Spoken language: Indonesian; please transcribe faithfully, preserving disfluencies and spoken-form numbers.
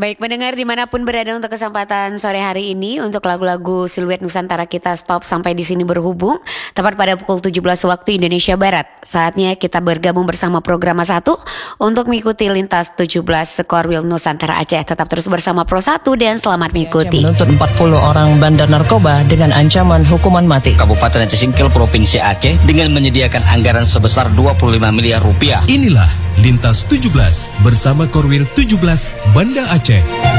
Baik pendengar dimanapun berada untuk kesempatan sore hari ini untuk lagu-lagu Siluet Nusantara kita stop sampai di sini berhubung tepat pada pukul tujuh belas waktu Indonesia Barat. Saatnya kita bergabung bersama program satu untuk mengikuti lintas tujuh belas Korwil Nusantara Aceh. Tetap terus bersama Pro satu dan selamat mengikuti. Menuntut empat puluh orang bandar narkoba dengan ancaman hukuman mati. Kabupaten Aceh Singkil Provinsi Aceh dengan menyediakan anggaran sebesar dua puluh lima miliar rupiah. Inilah Lintas tujuh belas bersama Korwil tujuh belas Banda Aceh.